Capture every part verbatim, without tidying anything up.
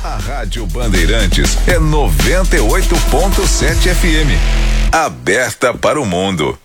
A Rádio Bandeirantes é noventa e oito ponto sete F M. Aberta para o mundo.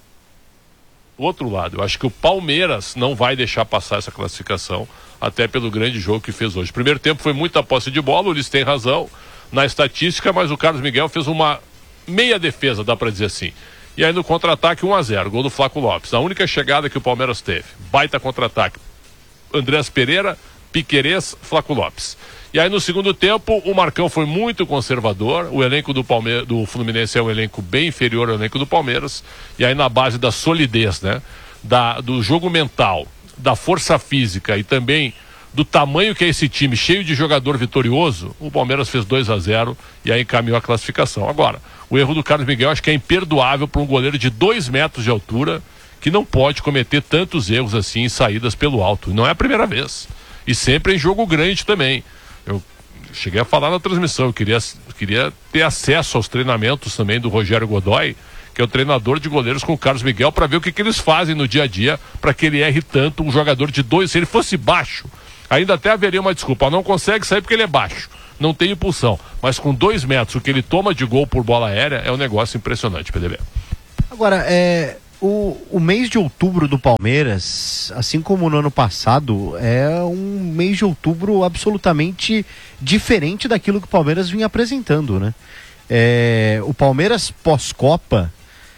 Do outro lado, eu acho que o Palmeiras não vai deixar passar essa classificação, até pelo grande jogo que fez hoje. Primeiro tempo foi muita posse de bola, o Ulisses tem razão na estatística, mas o Carlos Miguel fez uma meia defesa, dá pra dizer assim. E aí no contra-ataque um a zero, gol do Flaco Lopes. A única chegada que o Palmeiras teve. Baita contra-ataque. Andrés Pereira, Piquerez, Flaco Lopes. E aí no segundo tempo o Marcão foi muito conservador. O elenco do, Palme... do Fluminense é um elenco bem inferior ao elenco do Palmeiras. E aí na base da solidez, né? Da... do jogo mental, da força física e também do tamanho que é esse time, cheio de jogador vitorioso, o Palmeiras fez dois a zero e aí encaminhou a classificação. Agora, o erro do Carlos Miguel acho que é imperdoável para um goleiro de dois metros de altura que não pode cometer tantos erros assim em saídas pelo alto. Não é a primeira vez. E sempre em jogo grande também. Eu cheguei a falar na transmissão, eu queria, queria ter acesso aos treinamentos também do Rogério Godoy, que é o treinador de goleiros com o Carlos Miguel, para ver o que, que eles fazem no dia a dia para que ele erre tanto um jogador de dois. Se ele fosse baixo, ainda até haveria uma desculpa. Não consegue sair porque ele é baixo, não tem impulsão. Mas com dois metros, o que ele toma de gol por bola aérea é um negócio impressionante, P D B. Agora, é, o, o mês de outubro do Palmeiras, assim como no ano passado, é um mês de outubro absolutamente diferente daquilo que o Palmeiras vinha apresentando, né? É, o Palmeiras pós-Copa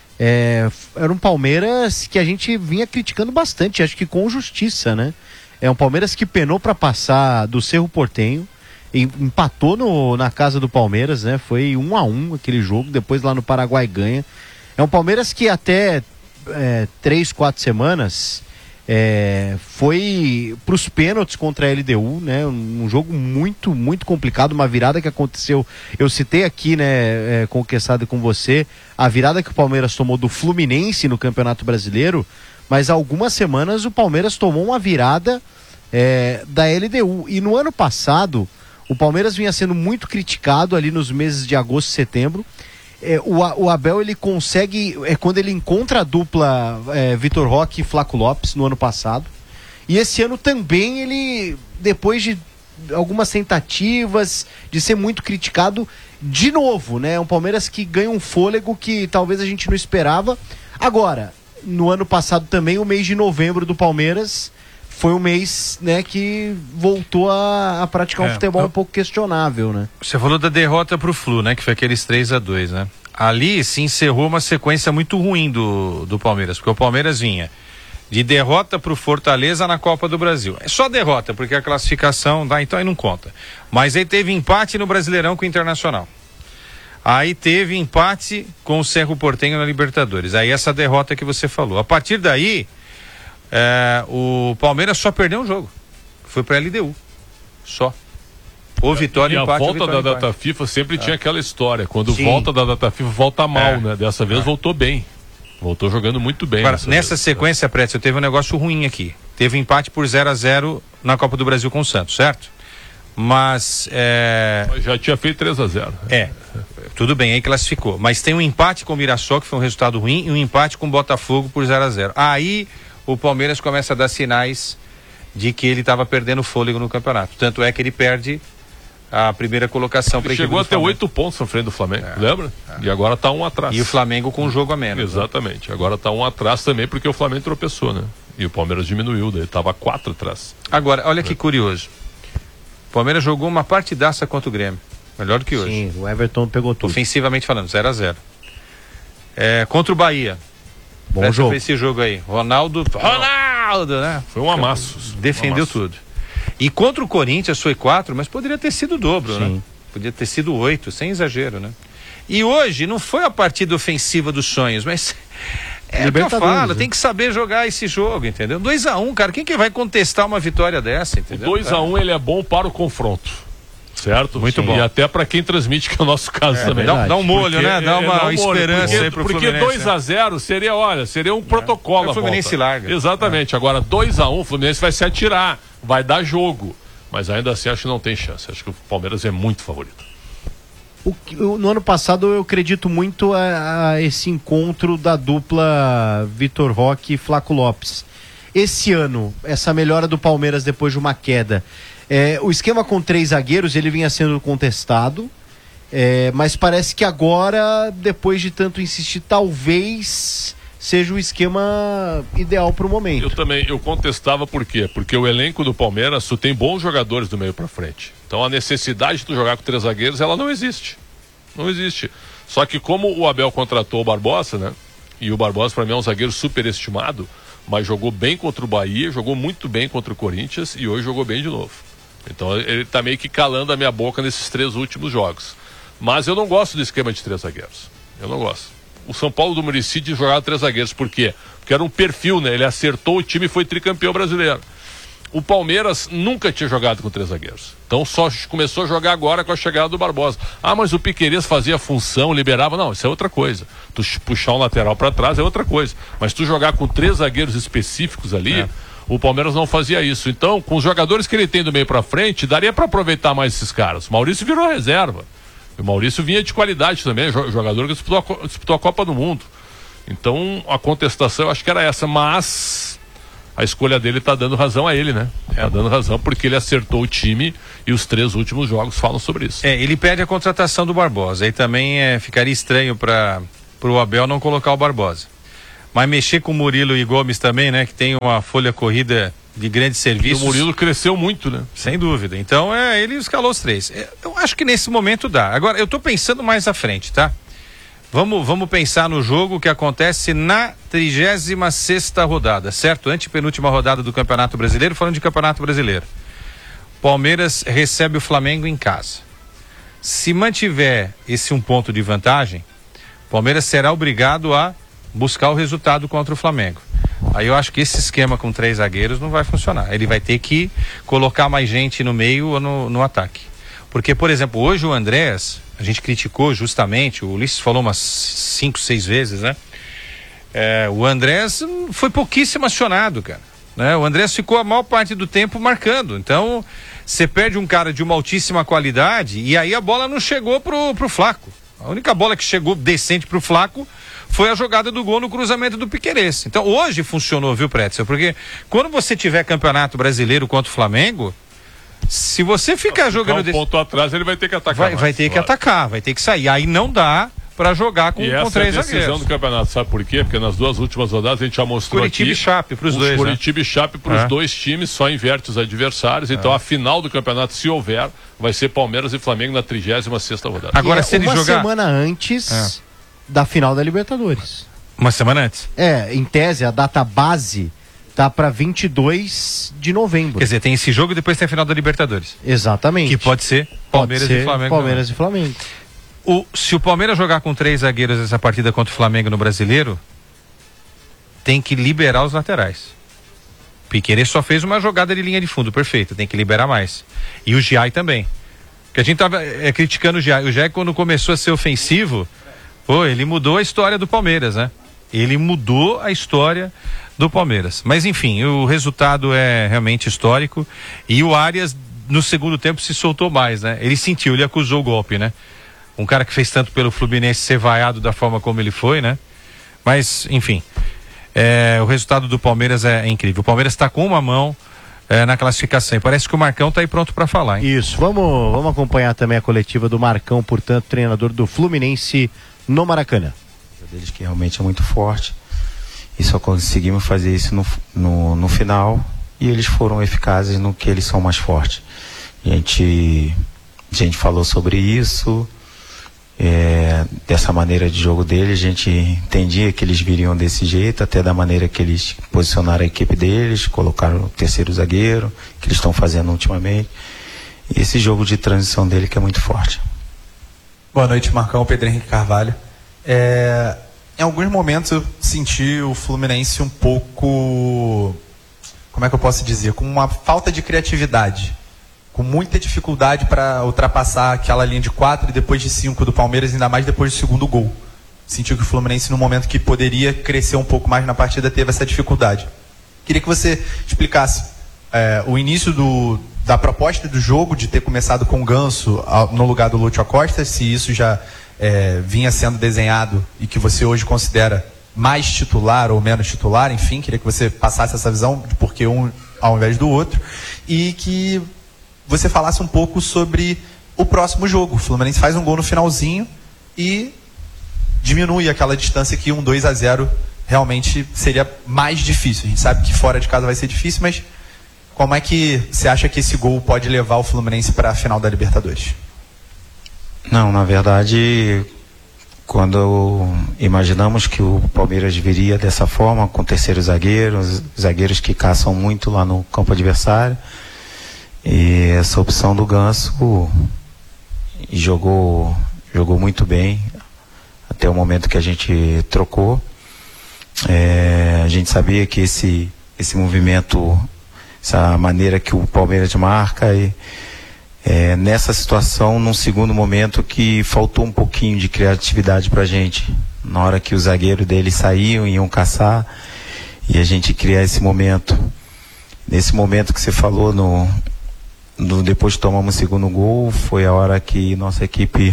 é, era um Palmeiras que a gente vinha criticando bastante, acho que com justiça, né? É um Palmeiras que penou para passar do Cerro Porteño, empatou no, na casa do Palmeiras, né? Foi um a um aquele jogo, depois lá no Paraguai ganha. É um Palmeiras que até é, três, quatro semanas é, foi para os pênaltis contra a L D U, né? Um, um jogo muito, muito complicado, uma virada que aconteceu. Eu citei aqui, né, é, com o Quesada e com você, a virada que o Palmeiras tomou do Fluminense no Campeonato Brasileiro, mas há algumas semanas o Palmeiras tomou uma virada é, da L D U. E no ano passado, o Palmeiras vinha sendo muito criticado ali nos meses de agosto e setembro. É, o, o Abel, ele consegue, é quando ele encontra a dupla é, Vitor Roque e Flaco Lopes no ano passado. E esse ano também ele, depois de algumas tentativas, de ser muito criticado, de novo, né? É um Palmeiras que ganha um fôlego que talvez a gente não esperava. Agora, no ano passado também, o mês de novembro do Palmeiras foi um mês, né, que voltou a, a praticar um é, futebol eu... um pouco questionável, né? Você falou da derrota pro Flu, né, que foi aqueles três a dois, né? Ali se encerrou uma sequência muito ruim do, do Palmeiras, porque o Palmeiras vinha de derrota pro Fortaleza na Copa do Brasil. É só derrota, porque a classificação dá, então aí não conta. Mas aí teve empate no Brasileirão com o Internacional. Aí teve empate com o Cerro Porteño na Libertadores. Aí essa derrota que você falou. A partir daí, é, o Palmeiras só perdeu um jogo. Foi pra L D U. Só. Ou vitória e empate. E a empate, volta vitória, da empate. data FIFA sempre é. tinha aquela história. Quando Sim. volta da data FIFA, volta mal, é. né? Dessa vez é. voltou bem. Voltou jogando muito bem. Agora, nessa vez. sequência, Prédio, teve um negócio ruim aqui. Teve empate por zero a zero na Copa do Brasil com o Santos, certo? Mas é... já tinha feito três a zero. É, tudo bem, aí classificou. Mas tem um empate com o Mirassol, que foi um resultado ruim, e um empate com o Botafogo por zero a zero. Aí o Palmeiras começa a dar sinais de que ele estava perdendo fôlego no campeonato. Tanto é que ele perde a primeira colocação para a equipe chegou do até Flamengo. oito pontos na frente do Flamengo, é, lembra? É. E agora está um atrás. E o Flamengo com um jogo a menos. Exatamente, né? Agora está um atrás também, porque o Flamengo tropeçou, né? E o Palmeiras diminuiu, daí estava quatro atrás. Agora, olha é. que curioso. O Palmeiras jogou uma partidaça contra o Grêmio. Melhor do que hoje. Sim, o Everton pegou tudo. Ofensivamente falando, zero a zero. É, contra o Bahia. Bom Presta jogo. esse jogo aí. Ronaldo. Ronaldo, né? Foi um amasso. Defendeu um amasso. tudo. E contra o Corinthians foi quatro, mas poderia ter sido o dobro, Sim. né? Podia ter sido oito, sem exagero, né? E hoje não foi a partida ofensiva dos sonhos, mas é o que eu falo, tem que saber jogar esse jogo, entendeu? dois a um, cara, quem que vai contestar uma vitória dessa, entendeu? O dois a um ele é bom para o confronto. Certo? Muito Sim. bom. E até para quem transmite, que é o nosso caso é, também. Dá, dá um molho, porque, né? Dá uma é, dá um esperança porque, aí pro porque Fluminense. Porque dois a zero seria, olha, seria um protocolo. É, o Fluminense larga. Exatamente. É. Agora, dois a um, o Fluminense vai se atirar, vai dar jogo. Mas ainda assim, acho que não tem chance. Acho que o Palmeiras é muito favorito. O, no ano passado, eu acredito muito a, a esse encontro da dupla Vitor Roque e Flaco Lopes. Esse ano, essa melhora do Palmeiras depois de uma queda, É, o esquema com três zagueiros, ele vinha sendo contestado, é, mas parece que agora, depois de tanto insistir, talvez seja o esquema ideal para o momento. Eu também, eu contestava por quê? Porque o elenco do Palmeiras só tem bons jogadores do meio para frente. Então a necessidade de tu jogar com três zagueiros, ela não existe. Não existe. Só que como o Abel contratou o Barbosa, né? E o Barbosa para mim é um zagueiro superestimado, mas jogou bem contra o Bahia, jogou muito bem contra o Corinthians e hoje jogou bem de novo. Então ele tá meio que calando a minha boca nesses três últimos jogos. Mas eu não gosto do esquema de três zagueiros. Eu não gosto. O São Paulo do Muricy jogava três zagueiros. Por quê? Porque era um perfil, né? Ele acertou o time e foi tricampeão brasileiro. O Palmeiras nunca tinha jogado com três zagueiros. Então só começou a jogar agora com a chegada do Barbosa. Ah, mas o Piquerez fazia a função, liberava. Não, isso é outra coisa. Tu puxar um lateral para trás é outra coisa. Mas tu jogar com três zagueiros específicos ali, é. O Palmeiras não fazia isso. Então, com os jogadores que ele tem do meio para frente, daria para aproveitar mais esses caras. O Maurício virou reserva. O Maurício vinha de qualidade também, jogador que disputou a, disputou a Copa do Mundo. Então, a contestação eu acho que era essa, mas a escolha dele tá dando razão a ele, né? Tá é. dando razão porque ele acertou o time e os três últimos jogos falam sobre isso. É, ele pede a contratação do Barbosa, aí também é, ficaria estranho para o Abel não colocar o Barbosa. Mas mexer com o Murilo e Gomes também, né? Que tem uma folha corrida de grandes serviços. E o Murilo cresceu muito, né? Sem dúvida. Então, é, ele escalou os três. Eu acho que nesse momento dá. Agora, eu tô pensando mais à frente, tá? Vamos, vamos pensar no jogo que acontece na trigésima sexta rodada, certo? Antepenúltima rodada do Campeonato Brasileiro, falando de Campeonato Brasileiro. Palmeiras recebe o Flamengo em casa. Se mantiver esse um ponto de vantagem, Palmeiras será obrigado a buscar o resultado contra o Flamengo. Aí eu acho que esse esquema com três zagueiros não vai funcionar. Ele vai ter que colocar mais gente no meio ou no, no ataque. Porque, por exemplo, hoje o Andrés, a gente criticou justamente, o Ulisses falou umas cinco, seis vezes, né? É, o Andrés foi pouquíssimo acionado, cara. Né? O Andrés ficou a maior parte do tempo marcando. Então, você perde um cara de uma altíssima qualidade e aí a bola não chegou pro, pro Flaco. A única bola que chegou decente pro Flaco foi a jogada do gol no cruzamento do Piquerez. Então hoje funcionou, viu, Pretzel? Porque quando você tiver campeonato brasileiro contra o Flamengo, se você ficar ficar jogando um desse... ponto atrás, ele vai ter que atacar. Vai, mais, vai ter claro. que atacar, vai ter que sair. Aí não dá para jogar com, e com essa três é a decisão zagueiros. do campeonato, sabe por quê? Porque nas duas últimas rodadas a gente já mostrou Curitiba aqui... e Chape pros dois, Curitiba né? e Chape pros é. dois times, só inverte os adversários. Então é. a final do campeonato, se houver, vai ser Palmeiras e Flamengo na trigésima sexta rodada. Agora, é se ele uma jogar... semana antes é. da final da Libertadores. Uma semana antes? É, em tese, a data base tá para vinte e dois de novembro. Quer dizer, tem esse jogo e depois tem a final da Libertadores. Exatamente. Que pode ser Palmeiras pode ser e Flamengo. Palmeiras também. e Flamengo. O, se o Palmeiras jogar com três zagueiros essa partida contra o Flamengo no Brasileiro, tem que liberar os laterais. Piquerez só fez uma jogada de linha de fundo, perfeito, tem que liberar mais. E o Giai também. Porque a gente tava é, criticando o Giai. O Giai, quando começou a ser ofensivo, pô, ele mudou a história do Palmeiras, né? Ele mudou a história do Palmeiras. Mas enfim, o resultado é realmente histórico. E o Arias, no segundo tempo, se soltou mais, né? Ele sentiu, ele acusou o golpe, né? Um cara que fez tanto pelo Fluminense ser vaiado da forma como ele foi, né? Mas, enfim, é, o resultado do Palmeiras é, é incrível. O Palmeiras está com uma mão é, na classificação. E parece que o Marcão está aí pronto para falar, hein? Isso, vamos, vamos acompanhar também a coletiva do Marcão, portanto, treinador do Fluminense no Maracanã. Deles que realmente é muito forte e só conseguimos fazer isso no, no, no final e eles foram eficazes no que eles são mais fortes. A gente, a gente falou sobre isso, é, dessa maneira de jogo deles, a gente entendia que eles viriam desse jeito, até da maneira que eles posicionaram a equipe deles, colocaram o terceiro zagueiro, que eles estão fazendo ultimamente, e esse jogo de transição dele que é muito forte. Boa noite, Marcão, Pedro Henrique Carvalho. É, em alguns momentos eu senti o Fluminense um pouco, como é que eu posso dizer, com uma falta de criatividade, com muita dificuldade para ultrapassar aquela linha de quatro e depois de cinco do Palmeiras, ainda mais depois do segundo gol. Sentiu que o Fluminense, no momento que poderia crescer um pouco mais na partida, teve essa dificuldade. Queria que você explicasse é, o início do, da proposta do jogo, de ter começado com o Ganso no lugar do Lúcio Acosta, se isso já É, vinha sendo desenhado e que você hoje considera mais titular ou menos titular, enfim, queria que você passasse essa visão de por que um ao invés do outro, e que você falasse um pouco sobre o próximo jogo. O Fluminense faz um gol no finalzinho e diminui aquela distância que um dois a zero realmente seria mais difícil. A gente sabe que fora de casa vai ser difícil, mas como é que você acha que esse gol pode levar o Fluminense para a final da Libertadores? Não, na verdade, quando imaginamos que o Palmeiras viria dessa forma, com o terceiro zagueiro, os zagueiros que caçam muito lá no campo adversário, e essa opção do Ganso jogou, jogou muito bem até o momento que a gente trocou. É, a gente sabia que esse, esse movimento, essa maneira que o Palmeiras marca, e é, nessa situação, num segundo momento que faltou um pouquinho de criatividade pra gente, na hora que os zagueiros deles saíam e iam caçar, e a gente criar esse momento. Nesse momento que você falou, no, no, depois que tomamos o segundo gol, foi a hora que nossa equipe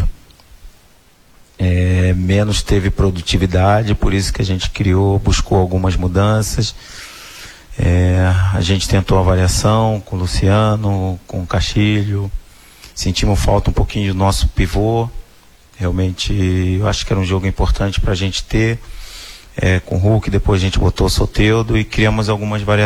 é, menos teve produtividade, por isso que a gente criou, buscou algumas mudanças. É, a gente tentou a variação com o Luciano, com o Castilho, sentimos falta um pouquinho do nosso pivô. Realmente eu acho que era um jogo importante para a gente ter, é, com o Hulk, depois a gente botou o Soteldo e criamos algumas variações.